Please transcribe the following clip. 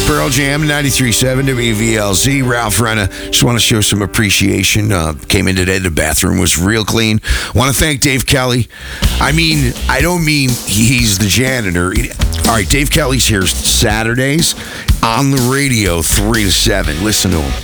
Pearl Jam, 93.7 WVLZ. Ralph Renna. Just want to show some appreciation. Came in today. The bathroom was real clean. Want to thank Dave Kelly. I don't mean he's the janitor. All right, Dave Kelly's here Saturdays on the radio, 3 to 7. Listen to him.